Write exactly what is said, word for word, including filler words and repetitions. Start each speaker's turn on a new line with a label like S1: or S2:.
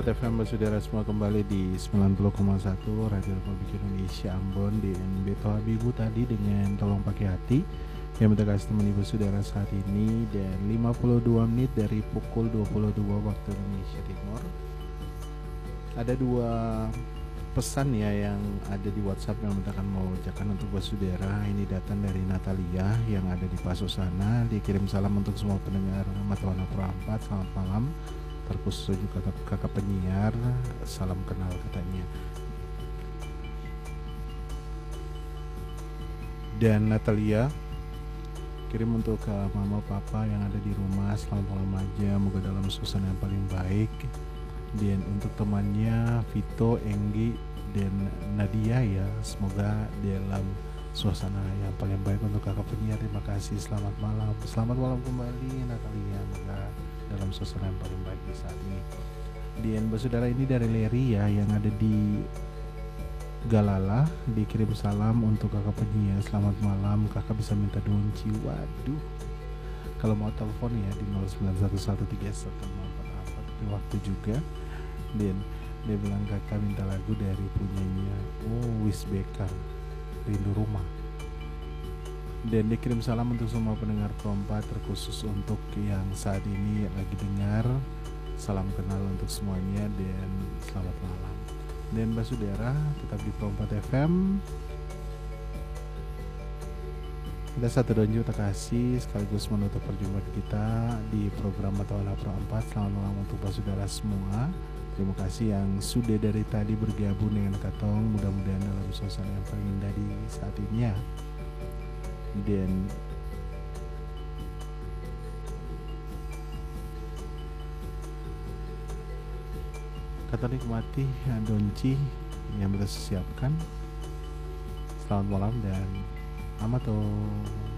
S1: F M saudara semua kembali di sembilan puluh koma satu Radio Republik Indonesia Ambon di N B Toha Bibu tadi dengan Tolong Pakai Hati yang minta kasih teman ibu saudara saat ini, dan lima puluh dua menit dari pukul dua puluh dua waktu Indonesia Timur. Ada dua pesan ya yang ada di WhatsApp yang mintakan mau ucapkan untuk saudara. Ini datang dari Natalia yang ada di Paso sana. Dikirim salam untuk semua pendengar Matawana Pro empat. Selamat malam, terkhusus juga kakak penyiar, salam kenal katanya. Dan Natalia kirim untuk uh, mama papa yang ada di rumah, selamat malam aja, moga dalam suasana yang paling baik. Dan untuk temannya Vito, Enggi, dan Nadia ya, semoga dalam suasana yang paling baik. Untuk kakak penyiar, terima kasih, selamat malam. Selamat malam kembali Natalia, moga dalam suasana yang paling baik di saat ini. Dan saudara, ini dari Leri ya yang ada di Galala, dikirim salam untuk kakak penyiar, selamat malam, kakak bisa minta donci. Waduh, kalau mau telepon ya di nol sembilan satu satu tiga satu nol empat empat di waktu juga. Dan dia bilang kakak minta lagu dari punyanya oh Wis Bekar, Rindu Rumah. Dan dikirim salam untuk semua pendengar Pro empat, terkhusus untuk yang saat ini lagi dengar, salam kenal untuk semuanya dan selamat malam. Dan saudara tetap di Pro empat F M. Ada satu dan juta kasih sekaligus menutup perjumpaan kita di program Matawana Pro empat. Selamat malam untuk saudara semua. Terima kasih yang sudah dari tadi bergabung dengan Katong. Mudah-mudahan dalam suasana yang paling indah di saat ini ya. Dan kata nikmati donci yang kita siapkan. Selamat malam dan amato.